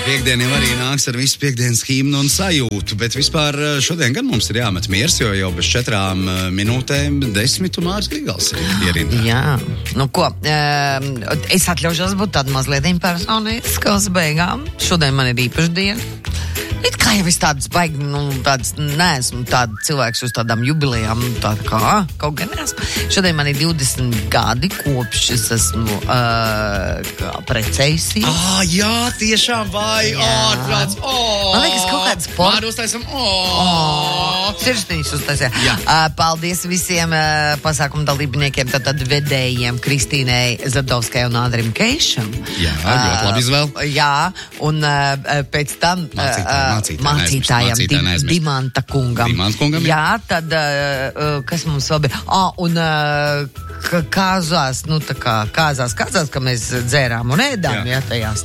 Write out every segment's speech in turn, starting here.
Piektdieniem arī nāks ar visu piekdienas himnu un sajūtu, bet vispār šodien gan mums ir jāmet miers, jo jau bez 4 minūtēm 10 un Māris Grigals ir ierindā. Jā, nu ko, es atļaušos būt tāda mazliet personiska uz beigām. Šodien man ir īpaša diena. It kā jau es tādas baigi, neesmu tāda cilvēks uz tādām jubilejām, tāda kā, kaut gan esmu. Šodien man ir 20 gadi, kopš es esmu precējusies. Jā, tiešām, vai, ārprāts, Man liekas, kaut kāds sports. Māri uztaisam, Sirsnīgs uztaisīja. Paldies visiem pasākumu dalībniekiem, tātad vedējiem Kristīnai Zadovskai un Andrim Keišam. Jā, ļoti labi izvēl. Jā, un pēc tam mācītājam Dimanta kungam. Jā, tad kas mums vēl bija? Un kāzās, kāzās, ka mēs dzērām un ēdām, tajās.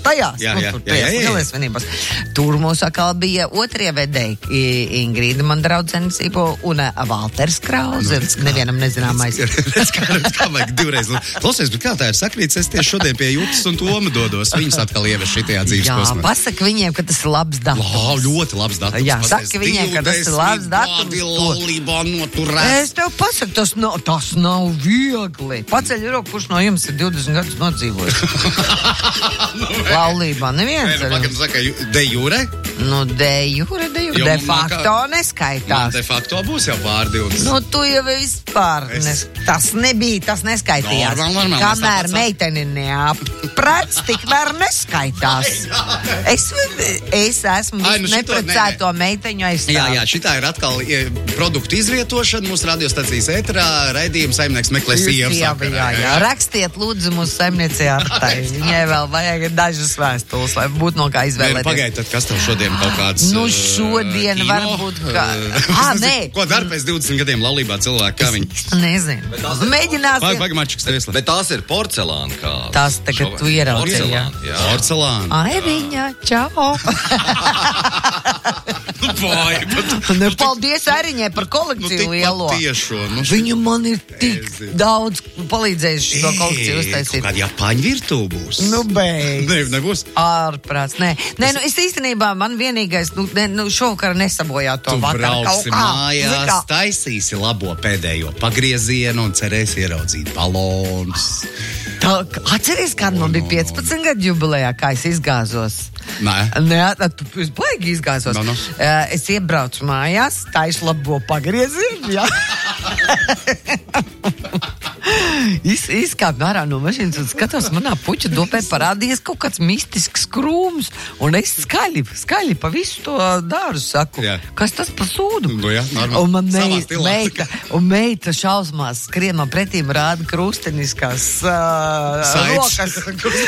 Tur mums atkal bija otrie vedēji, Ingrīda, man draudzenes, un Valters Krauzers, nevienam nezināmais. Kā vajag divreiz. Klausies, bet kā tā ir sakrīts, es tieši šodien pie Jutas un Toma dodos, viņus atkal ievieš šitajā dzīves posmā. Jā, pasaka viņiem, ka tas ir labs datums. Ļoti labs datums. Jā, saka viņiem, ka tas ir labs datums. Es tev pasaku, tas nav viegli. Paceļ roku, kurš no jums ir 20 gadus nodzīvojis. Laulībā neviens. Pagad, saka, de jure? De jure. De facto neskaitās. Man de facto būs jau pār 20. Tu jau vispār. Tas neskaitījās. Normāli. Kamēr meiteni neaprec, tikmēr neskaitās. Es esmu neprecēto meiteņu aizstāv. Jā, šitā ir atkal produktu izvietošana mūsu radiostacijas ēterā, raidījuma Saimnieks meklē sievu. Jā. Rakstiet lūdzu mūsu saimniecei Artai. Viņai vēl vajag dažas vēstules, lai būtu no kā izvēlēties. Pagaid, tad kas tev šodien kaut kāds... šodien varbūt kā... Nē. Ko dar pēc 20 gadiem laulībā cilvēki, kā viņi? Nezinu. Mēģināsim. Pagamačiks tev ieslēgt. Bet tās ir porcelāna kādas. Tās tagad tu ieraudzīji, jā. Porcelāna. Airiņa, čau. Paldies Airiņai par kolekciju lielo. Viņu man ir tik daudz palīdzējuši to kolekciju uztaisīt. Kāda Japāņu virtuve būs? Beidz. Nebūs? Ārprāts, nē, es īstenībā man vienīgais, šovakar nesabojā to vakaru. Brauksim mājās, taisīsi labo pēdējo pagriezienu un cerēsi ieraudzīt balonus. Atceries, kāda man bija 15 gadu jubilejā, kā es izgāzos? Nē, tu baigi izgāzos. No. Es iebraucu mājās, taisu labo pagriezienu, jā. Izkāpu ārā no mašīnas un skatos, manā puķa dopē parādījies kaut kāds mistisks krūms. Un es skaļi pa visu to dārzu saku, kas tas pa sūdu? Un man meita šausmās skrien man pretīm rāda krusteniskās rokas.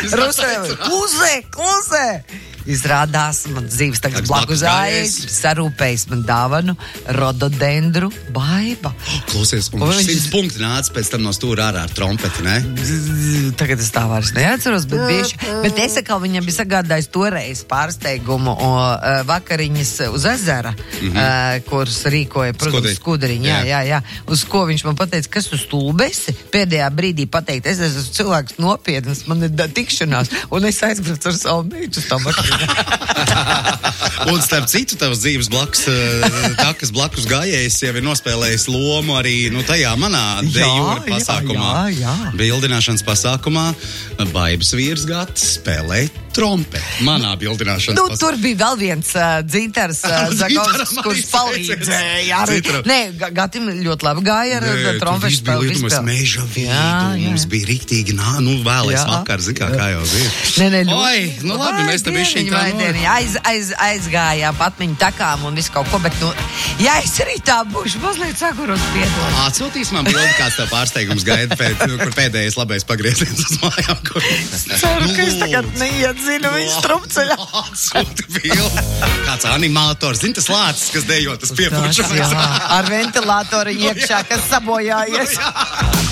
Klusē! Izrādās, man dzīves tagad blakus ājas, sarūpējis man dāvanu rododendru baiba. Klausies, un 100 punkti nāca pēc tam no stūra ārā ar trompeti, ne? Tagad es tā vairs neatceros, bet bieži. Bet es atkal viņam bija sagādājis toreiz pārsteigumu vakariņas uz ezera, kuras rīkoja, protams, skudriņi. Jā. Uz ko viņš man pateica, kas tu stulbesi? Pēdējā brīdī pateikt, es esmu cilvēks nopietnas, man ir tikšanās, un es aizbraucu ar savu meitu uz tam vakariņu. Un starp citu, tavs dzīves takas blakus gājējs jau ir nospēlējis lomu arī, tajā manā dejūra pasākumā. Jā. Bildināšanas pasākumā baibas vīrs Gatis spēlēja trompeti. Manā bildināšanas pasākumā. Tur bija vēl viens Dzintars Zagovskis, kurš palīdzēja. Nē, Gatim ļoti labi gāja ar trompešu spēli. Meža vīdu, mums bija riktīgi, vēlēs vakar, kā jau bija. Nē, labi, mēs te bišķiņ aizgājām atmiņu takām un visu kaut ko, bet, ja es arī tā būšu, mazliet saguros piedod. Atsūtīs man bildi, kāds tev pārsteigums gaida, kur pēdējais labais pagrieziens uz mājām. Ceru, ka es tagad neiedzinu viņu strupceļā. Atsūti bildi. Kāds animators, zini tas lācis, kas dejo, tas piepučas. Ar ventilātoru iekšā, kas sabojājies.